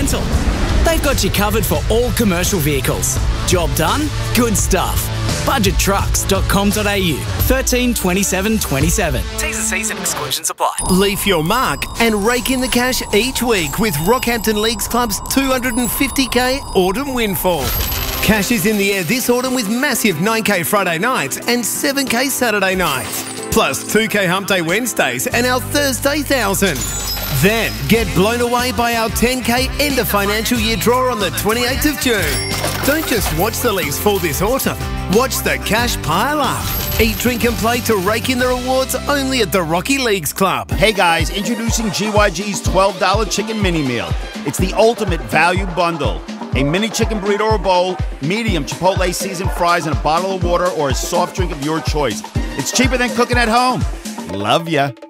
Rental. They've got you covered for all commercial vehicles. Job done? Good stuff. Budgettrucks.com.au 13 27 27. T's and C's and exclusions apply. Leave your mark and rake in the cash each week with Rockhampton Leagues Club's $250k Autumn Windfall. Cash is in the air this autumn with massive 9k Friday nights and 7k Saturday nights, plus 2k Hump Day Wednesdays and our Thursday 1000. Then get blown away by our 10k end of financial year draw on the 28th of June. Don't just watch the leagues fall this autumn, watch the cash pile up. Eat, drink and play to rake in the rewards only at the Rocky Leagues Club. Hey guys, introducing GYG's $12 Chicken Mini Meal. It's the ultimate value bundle. A mini chicken burrito or bowl, medium Chipotle seasoned fries and a bottle of water or a soft drink of your choice. It's cheaper than cooking at home. Love ya.